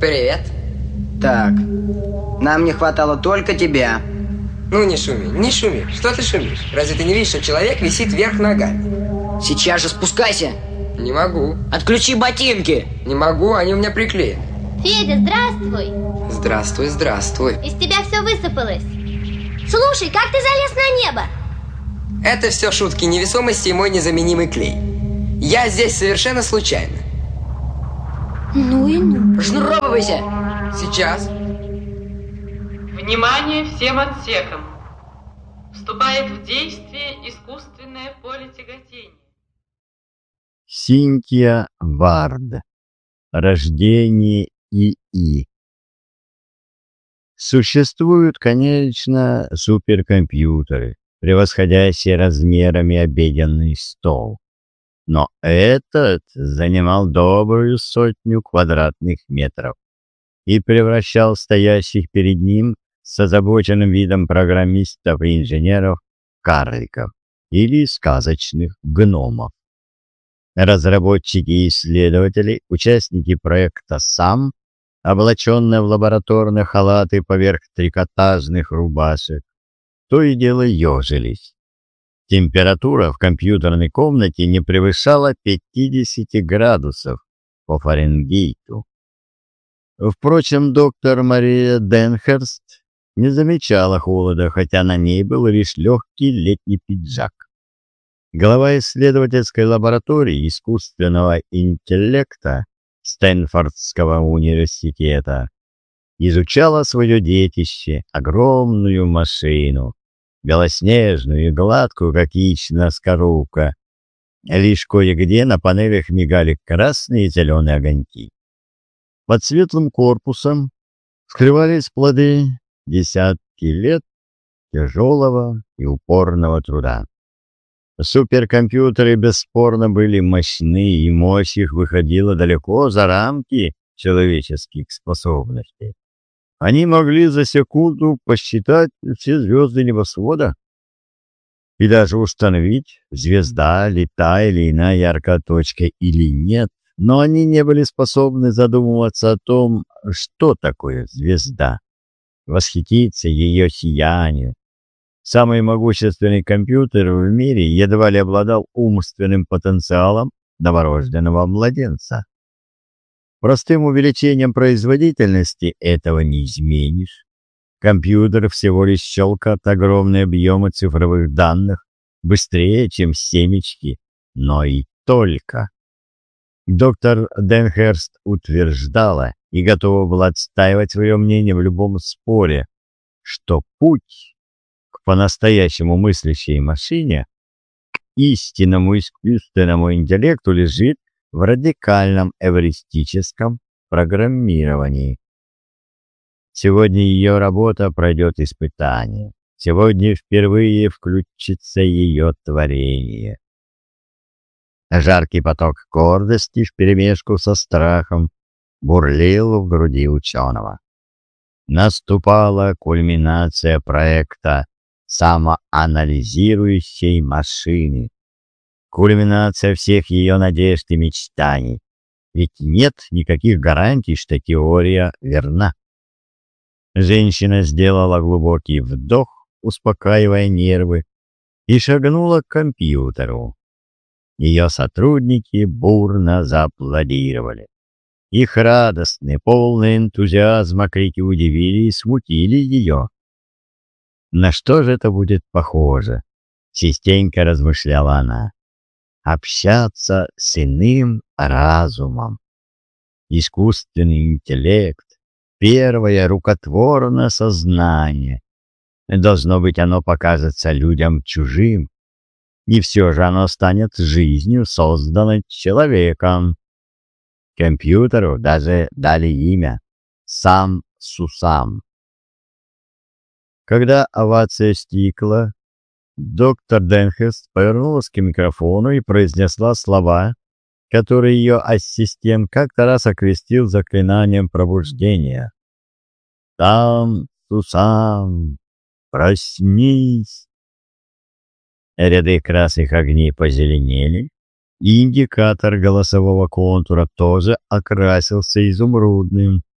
Привет. Так, нам не хватало только тебя. Ну не шуми, не шуми. Что ты шумишь? Разве ты не видишь, что человек висит вверх ногами? Сейчас же спускайся. Не могу. Отключи ботинки. Не могу, они у меня приклеены. Федя, здравствуй. Здравствуй, здравствуй. Из тебя все высыпалось. Слушай, как ты залез на небо? Это все шутки невесомости и мой незаменимый клей. Я здесь совершенно случайно. Ну и ну. Шнуровывайся. Сейчас. Внимание всем отсекам. Вступает в действие искусственное поле тяготения. Синтия Вард. Рождение ИИ. Существуют, конечно, суперкомпьютеры, превосходящие размерами обеденный стол. Но этот занимал добрую 100 квадратных метров и превращал стоящих перед ним с озабоченным видом программистов и инженеров в карликов или сказочных гномов. Разработчики и исследователи, участники проекта САМ, облаченные в лабораторные халаты поверх трикотажных рубашек, то и дело ежились. Температура в компьютерной комнате не превышала 50 градусов по Фаренгейту. Впрочем, доктор Мария Денхерст не замечала холода, хотя на ней был лишь легкий летний пиджак. Глава исследовательской лаборатории искусственного интеллекта Стэнфордского университета изучала свое детище, огромную машину, белоснежную и гладкую, как яичная скорлупка. Лишь кое-где на панелях мигали красные и зеленые огоньки. Под светлым корпусом скрывались плоды десятки лет тяжелого и упорного труда. Суперкомпьютеры бесспорно были мощны, и мощь их выходила далеко за рамки человеческих способностей. Они могли за секунду посчитать все звезды небосвода и даже установить, звезда ли та или иная яркая точка или нет, но они не были способны задумываться о том, что такое звезда, восхититься ее сиянием. Самый могущественный компьютер в мире едва ли обладал умственным потенциалом новорожденного младенца. Простым увеличением производительности этого не изменишь. Компьютер всего лишь щелкает огромные объемы цифровых данных быстрее, чем семечки, но и только. Доктор Денхерст утверждала и готова была отстаивать свое мнение в любом споре, что путь к по-настоящему мыслящей машине, к истинному искусственному интеллекту лежит в радикальном эвристическом программировании. Сегодня ее работа пройдет испытание. Сегодня впервые включится ее творение. Жаркий поток гордости вперемешку со страхом бурлил в груди ученого. Наступала кульминация проекта самоанализирующей машины. Кульминация всех ее надежд и мечтаний. Ведь нет никаких гарантий, что теория верна. Женщина сделала глубокий вдох, успокаивая нервы, и шагнула к компьютеру. Ее сотрудники бурно зааплодировали. Их радостные, полные энтузиазма крики удивили и смутили ее. На что же это будет похоже? Частенько размышляла она. Общаться с иным разумом. Искусственный интеллект, первое рукотворное сознание. Должно быть, оно покажется людям чужим, и все же оно станет жизнью, созданной человеком. Компьютеру даже дали имя — Сам Сусам. Когда овация стихла, доктор Денхерст повернулась к микрофону и произнесла слова, которые ее ассистент как-то раз окрестил заклинанием пробуждения. «Сам Сусам, проснись!» Ряды красных огней позеленели, и индикатор голосового контура тоже окрасился изумрудным.